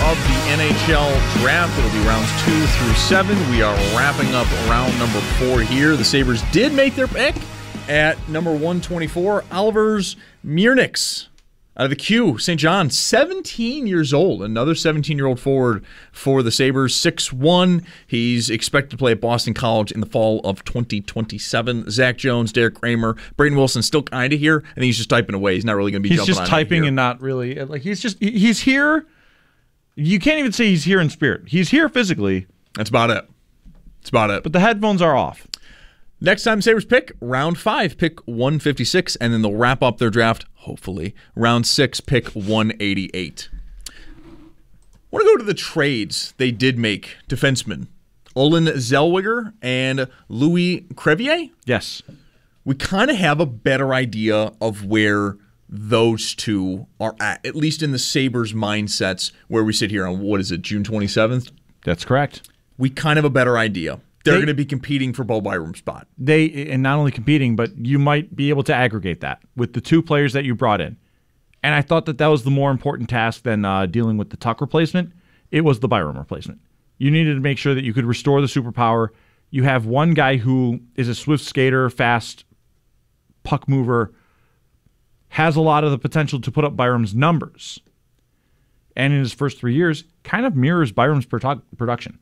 of the NHL draft. It'll be rounds 2 through 7. We are wrapping up round number 4 here. The Sabres did make their pick at number 124. Olivers Mierniks out of the Q, St. John, 17 years old. Another 17-year-old forward for the Sabres, 6'1". He's expected to play at Boston College in the fall of 2027. Zach Jones, Derek Kramer, Braden Wilson still kind of here. I think he's just typing away. He's not really going to be jumping on. He's just typing and not really. Like he's here. You can't even say he's here in spirit. He's here physically. That's about it. But the headphones are off. Next time Sabres pick, round 5, pick 156, and then they'll wrap up their draft, hopefully, round 6, pick 188. I want to go to the trades they did make, defensemen. Olen Zellweger and Louis Crevier? Yes. We kind of have a better idea of where those two are at least in the Sabres' mindsets, where we sit here on, June 27th? That's correct. We kind of have a better idea. They're going to be competing for Bo Byram's spot. And not only competing, but you might be able to aggregate that with the 2 players that you brought in. And I thought that was the more important task than dealing with the Tuck replacement. It was the Byram replacement. You needed to make sure that you could restore the superpower. You have one guy who is a swift skater, fast puck mover, has a lot of the potential to put up Byram's numbers. And in his first 3 years, kind of mirrors Byram's production.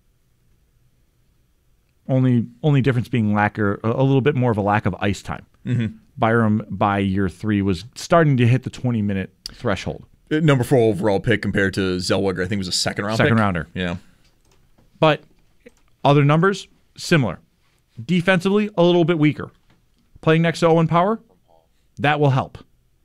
Only difference being a little bit more of a lack of ice time. Mm-hmm. Byram, by year 3, was starting to hit the 20-minute threshold. Number 4 overall pick compared to Zellweger, I think was a second-round pick. Second rounder. Yeah. But other numbers, similar. Defensively, a little bit weaker. Playing next to Owen Power, that will help.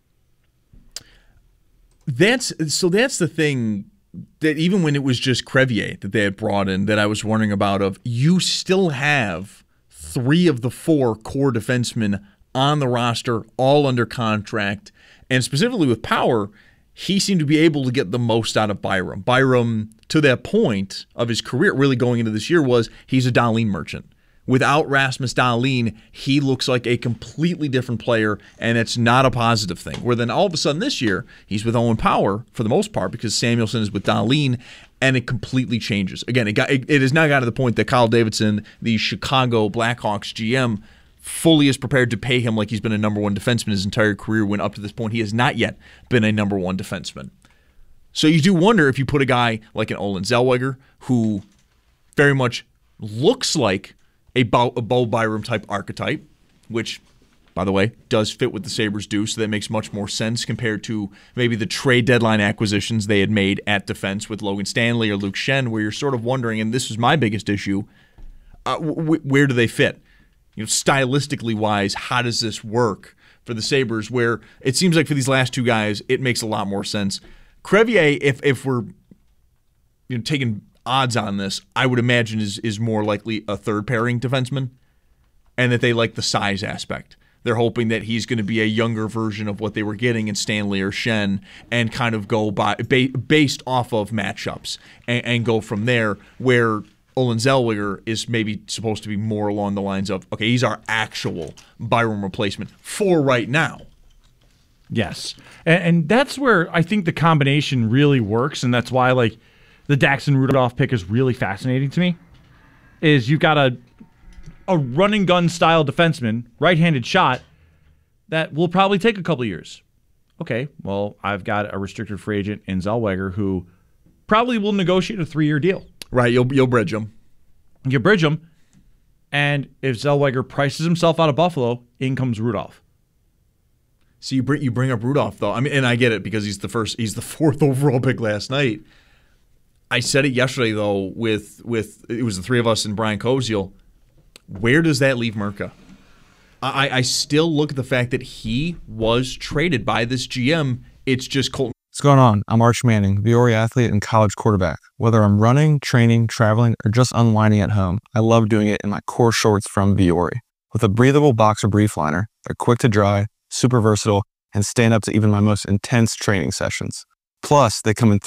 That's the thing. That even when it was just Crevier that they had brought in, that I was wondering about, you still have 3 of the 4 core defensemen on the roster, all under contract. And specifically with Power, he seemed to be able to get the most out of Byram. Byram, to that point of his career, really going into this year, he's a Dahlin merchant. Without Rasmus Dahlin, he looks like a completely different player, and it's not a positive thing. Where then all of a sudden this year, he's with Owen Power for the most part because Samuelson is with Dahlin, and it completely changes. Again, it has now got to the point that Kyle Davidson, the Chicago Blackhawks GM, fully is prepared to pay him like he's been a number 1 defenseman his entire career, when up to this point he has not yet been a number 1 defenseman. So you do wonder if you put a guy like an Olen Zellweger, who very much looks like a Bo Byram type archetype, which, by the way, does fit what the Sabres do, so that makes much more sense compared to maybe the trade deadline acquisitions they had made at defense with Logan Stanley or Luke Schenn, where you're sort of wondering, and this is my biggest issue, where do they fit? Stylistically wise, how does this work for the Sabres, where it seems like for these last 2 guys, it makes a lot more sense. Crevier, if we're taking odds on this, I would imagine is more likely a third pairing defenseman, and that they like the size aspect. They're hoping that he's going to be a younger version of what they were getting in Stanley or Schenn, and kind of go based off of matchups and go from there, where Olen Zellweger is maybe supposed to be more along the lines of, okay, he's our actual Byram replacement for right now. Yes. And that's where I think the combination really works, and that's why the Daxon Rudolph pick is really fascinating to me, is you've got a running gun style defenseman, right-handed shot, that will probably take a couple years. Okay, well, I've got a restricted free agent in Zellweger who probably will negotiate a 3-year deal. Right, you'll bridge him. You bridge him, and if Zellweger prices himself out of Buffalo, in comes Rudolph. So you bring up Rudolph, though. I mean, and I get it because he's the 4th overall pick last night. I said it yesterday, though, with it was the 3 of us and Brian Koziel. Where does that leave Mirka? I still look at the fact that he was traded by this GM. It's just Colton. What's going on? I'm Arch Manning, Viore athlete and college quarterback. Whether I'm running, training, traveling, or just unwinding at home, I love doing it in my core shorts from Viore. With a breathable boxer brief liner, they're quick to dry, super versatile, and stand up to even my most intense training sessions. Plus, they come in